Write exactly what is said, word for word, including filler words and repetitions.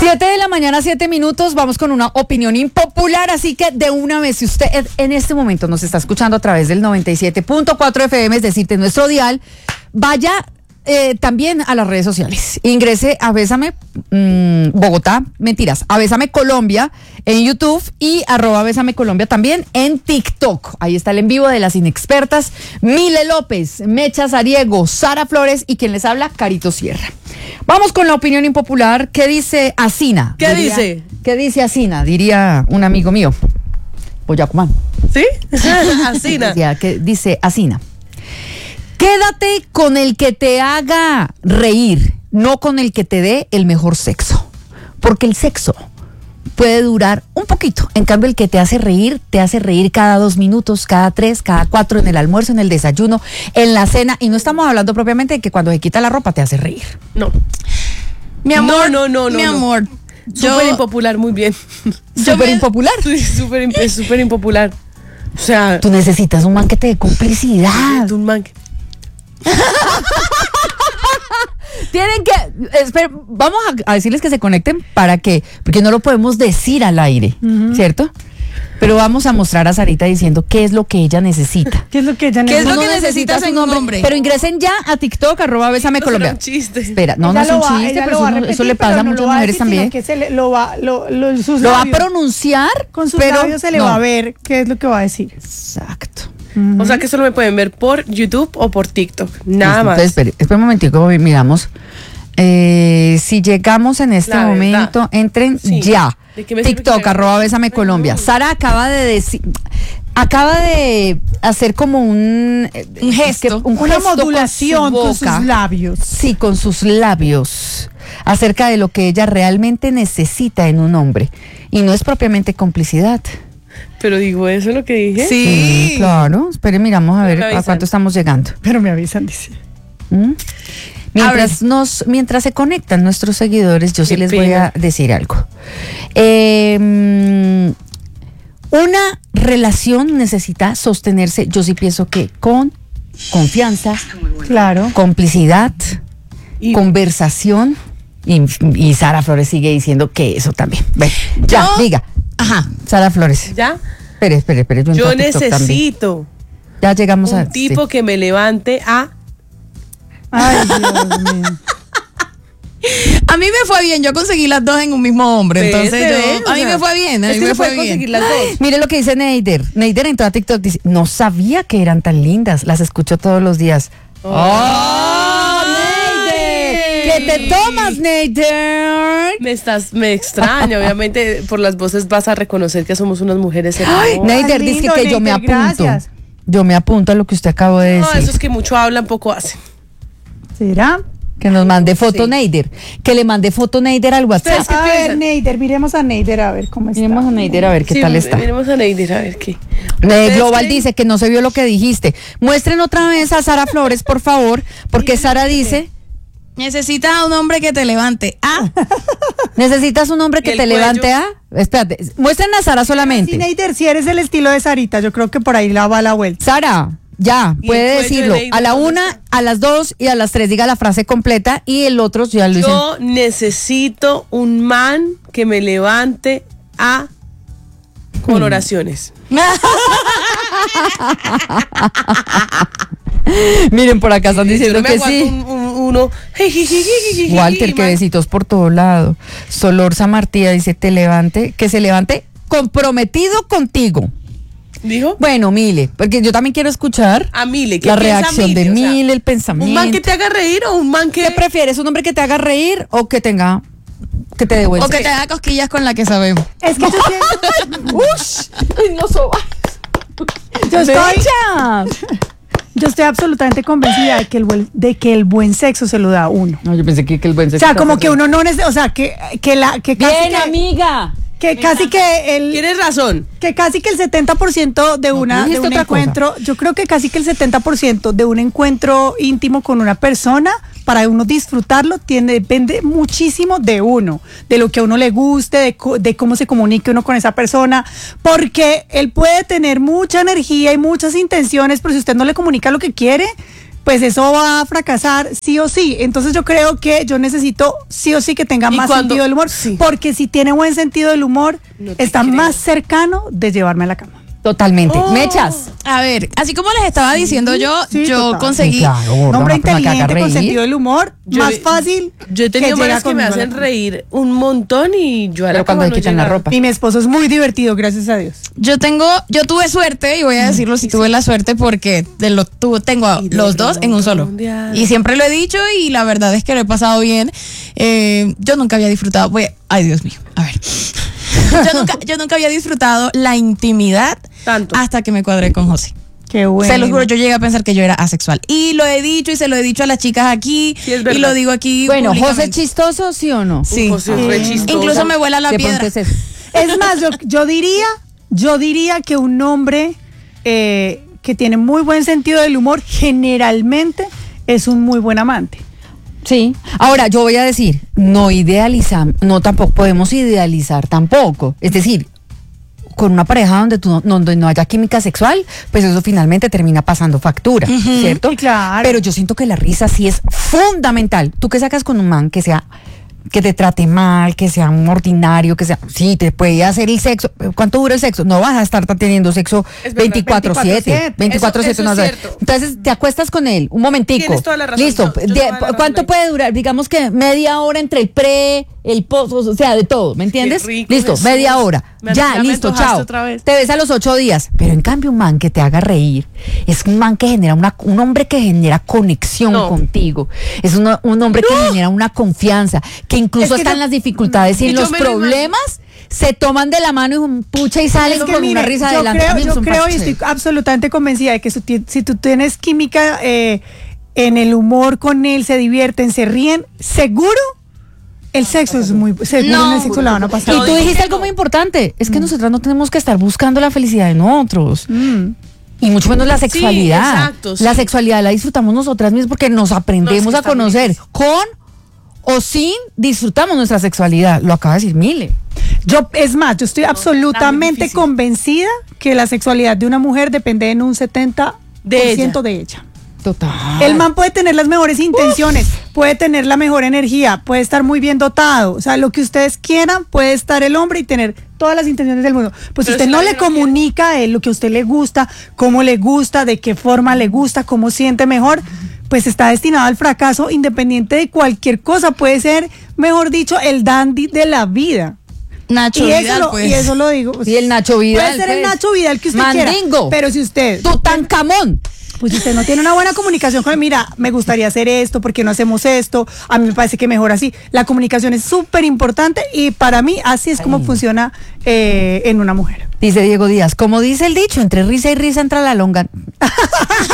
Siete de la mañana, siete minutos, vamos con una opinión impopular, así que de una vez, si usted en este momento nos está escuchando a través del noventa y siete punto cuatro F M, es decir, de nuestro dial, vaya eh, también a las redes sociales. Ingrese a Bésame mmm, Bogotá, mentiras, a Bésame Colombia en YouTube y arroba Bésame Colombia también en TikTok. Ahí está el en vivo de las inexpertas, Mile López, Mecha Sariego, Sara Flores y quien les habla, Carito Sierra. Vamos con la opinión impopular. ¿Qué dice Asina? ¿Qué diría, dice? ¿Qué dice Asina? Diría un amigo mío, Boyacumán. ¿Sí? Asina. ¿Qué dice Asina? Quédate con el que te haga reír, no con el que te dé el mejor sexo. Porque el sexo puede durar un poquito. En cambio, el que te hace reír, te hace reír cada dos minutos, cada tres, cada cuatro, en el almuerzo, en el desayuno, en la cena. Y no estamos hablando propiamente de que cuando se quita la ropa te hace reír. No. Mi amor, no, no, no, mi no. amor. Súper impopular, muy bien. ¿Súper impopular? Sí, súper es súper impopular. O sea, tú necesitas un man que te dé complicidad. un man que... Tienen que, espera, vamos a, a decirles que se conecten para que, porque no lo podemos decir al aire, uh-huh. ¿cierto? Pero vamos a mostrar a Sarita diciendo qué es lo que ella necesita. ¿Qué es lo que ella necesita? ¿Qué es lo que necesitas en un hombre? Pero ingresen ya a TikTok, arroba Bésame Colombia. No es un chiste. Espera, no, no es un va, chiste, pero eso, repetir, eso le pasa a muchas no mujeres también. Que se le, lo va, lo, lo, sus lo labios, va a pronunciar, con sus pero labios se le no. va a ver qué es lo que va a decir. Exacto. Uh-huh. O sea que solo me pueden ver por YouTube o por TikTok, nada Listo, más. Entonces, espere, espera un momentico, miramos. Eh, si llegamos en este La momento, verdad. entren Sí. ya. TikTok, arroba Bésame Colombia. No. Sara acaba de decir, acaba de hacer como un, un gesto, un una gesto modulación con, con su sus labios. Sí, con sus labios, acerca de lo que ella realmente necesita en un hombre. Y no es propiamente complicidad. Pero digo, ¿eso es lo que dije? Sí, sí claro. Espere, miramos a ver a cuánto estamos llegando. Pero me avisan, dice. ¿Mm? Mientras, nos, mientras se conectan nuestros seguidores, yo sí les pena. voy a decir algo. Eh, una relación necesita sostenerse, yo sí pienso que con confianza, claro, complicidad, y, conversación, y, y Sara Flores sigue diciendo que eso también. Ven, ya, yo, diga. Ajá, Sara Flores. ¿Ya? Espere, espere, espere. Yo, yo necesito ya llegamos un a, tipo sí. que me levante a... Ay, Dios mío. A mí me fue bien, yo conseguí las dos en un mismo hombre, ¿Ves, entonces yo, ves, a mí o sea, me fue bien, a mí me fue bien. Conseguir las dos. Mire lo que dice Neider, Neider en toda TikTok dice, no sabía que eran tan lindas, las escucho todos los días. ¡Oh, oh Neider! ¿Qué te tomas, Neider? Me estás, me extraña, obviamente por las voces vas a reconocer que somos unas mujeres hermosas. Neider dice que Neider, yo me apunto, gracias. Yo me apunto a lo que usted acabó de no, decir. No, eso es que mucho hablan, poco hacen. ¿Será? Que nos mande foto sí. Neider. Que le mande foto Neider al WhatsApp. A ver, Neider, miremos a Neider a ver cómo está. Miremos a Neider a ver qué sí, tal está. Miremos a Neider a ver qué. Eh, Global dice que no se vio lo que dijiste. Muestren otra vez a Sara Flores, por favor, porque Sara dice... Necesitas a un hombre que te levante. Ah. ¿Necesitas un hombre que te cuello? levante a? Espérate, muestren a Sara solamente. Sí, Neider, si eres el estilo de Sarita, yo creo que por ahí la va la vuelta. Sara... Ya, puede decirlo. De a la una, a las dos y a las tres diga la frase completa y el otro ya lo dicen. Yo necesito un man que me levante a con oraciones. Miren, por acá están diciendo que sí. Un, un, uno. Walter, que besitos por todo lado. Solorza Martía dice, te levante, que se levante comprometido contigo. ¿Dijo? Bueno, Mile, porque yo también quiero escuchar a Mile, la reacción Mile? de Mile, o sea, el pensamiento. ¿Un man que te haga reír o un man que...? ¿Qué prefieres? ¿Un hombre que te haga reír o que tenga... que te dé buen o que te haga cosquillas con la que sabemos? Es que yo siento... ¡Ush! ¡No sobas! Yo estoy... Yo estoy absolutamente convencida de que, el buen, de que el buen sexo se lo da a uno. No, yo pensé que, que el buen sexo... O sea, como que uno no necesita... O sea, que, que la... Que casi Bien, que, amiga. Que casi que el... Tienes razón. Que casi que el setenta por ciento de, una, no, de un encuentro... Cosa. Yo creo que casi que el setenta por ciento de un encuentro íntimo con una persona, para uno disfrutarlo, tiene, depende muchísimo de uno. De lo que a uno le guste, de, de cómo se comunique uno con esa persona. Porque él puede tener mucha energía y muchas intenciones, pero si usted no le comunica lo que quiere... pues eso va a fracasar sí o sí. Entonces yo creo que yo necesito sí o sí que tenga Y más cuando- sentido del humor, sí. porque si tiene buen sentido del humor, No te está creo. más cercano de llevarme a la cama. Totalmente. Oh. Mechas. A ver, así como les estaba diciendo yo, sí, yo total. conseguí. Claro, Un gorda, hombre una persona que haga inteligente con reír. sentido del humor, Yo más he- fácil. Yo he tenido que llega manes que me conmigo a la hacen cama. reír un montón y yo a la Pero cuando cama le no quitan la llegaba. ropa. Y mi esposo es muy divertido, gracias a Dios. Yo tengo, yo tuve suerte y voy a decirlo si tuve la suerte porque de lo tuve, tengo a Y de los dos en un solo. mundial. Y siempre lo he dicho y la verdad es que lo he pasado bien. Eh, yo nunca había disfrutado, voy, ay Dios mío, a ver. Yo nunca, yo nunca había disfrutado la intimidad Tanto. hasta que me cuadré con José. Qué bueno. Se los juro, yo llegué a pensar que yo era asexual. Y lo he dicho y se lo he dicho a las chicas aquí. Sí, es y verdad. lo digo aquí. Bueno, José públicamente. chistoso, ¿sí o no? Sí. José es re Eh, chistoso. Incluso me vuela la De piedra. pronto es eso. Es más, yo, yo diría, yo diría que un hombre eh, que tiene muy buen sentido del humor generalmente es un muy buen amante. Sí. Ahora, yo voy a decir, no idealizamos, no tampoco podemos idealizar tampoco. Es decir, con una pareja donde tú no, donde no haya química sexual, pues eso finalmente termina pasando factura, ¿cierto? Sí, claro. Pero yo siento que la risa sí es fundamental. ¿Tú qué sacas con un man que sea que te trate mal, que sea un ordinario, que sea, sí, te puede hacer el sexo? ¿Cuánto dura el sexo? No vas a estar teniendo sexo Es verdad, veinticuatro siete. veinticuatro siete, Eso- no eso es sabes. cierto. Entonces te acuestas con él un momentico. Tienes toda la razón, Listo. yo- yo de- te voy a dar la razón ¿Cuánto ahí. puede durar? Digamos que media hora entre el pre, el post, o sea, de todo, ¿me entiendes? Qué rico, Listo, Jesús. media hora. Me- ya, ya me listo, antojaste chao. otra vez. Te ves a los ocho días. Pero en cambio, un man que te haga reír es un man que genera una, un hombre que genera conexión No. contigo. Es una- un hombre que genera una confianza, que incluso Es que está no- en las dificultades y Y en yo los me lo problemas. Se toman de la mano y un pucha y salen Es que con mire, una risa yo adelante. A creo, mí eso yo me creo y parece estoy absolutamente convencida de que si, ti- si tú tienes química eh, en el humor con él, se divierten, se ríen, seguro el sexo es muy seguro No. en el sexo la van a pasar. Y No, tú digo dijiste que algo no. muy importante, es que nosotras no tenemos que estar buscando la felicidad en otros. Mm. Y mucho menos la sexualidad. exacto, sí. La sexualidad la disfrutamos nosotras mismas porque nos aprendemos No, es que a está muy conocer. difícil. Con o sin disfrutamos nuestra sexualidad. Lo acaba de decir Mile. Yo, es más, yo estoy está muy absolutamente difícil. convencida que la sexualidad de una mujer depende en un setenta por ciento De de ella. Total. El man puede tener las mejores intenciones, puede tener la mejor energía, puede estar muy bien dotado. O sea, lo que ustedes quieran, puede estar el hombre y tener todas las intenciones del mundo. Pues si Pero usted si no la le mujer no quiere. comunica a él lo que a usted le gusta, cómo le gusta, de qué forma le gusta, cómo siente mejor, pues está destinado al fracaso independiente de cualquier cosa. Puede ser, mejor dicho, el dandy de la vida. Nacho Y eso, Vidal, lo, pues. y eso lo digo. pues, Y el Nacho Vidal. Puede ser el pues. Nacho Vidal que usted Mandingo. quiera. Pero si usted Tutankamón. pues si usted no tiene una buena comunicación con él, mira, me gustaría hacer esto, ¿por qué no hacemos esto? A mí me parece que mejor así. La comunicación es súper importante y para mí así es como funciona eh, en una mujer. Dice Diego Díaz, como dice el dicho, entre risa y risa entra la longa.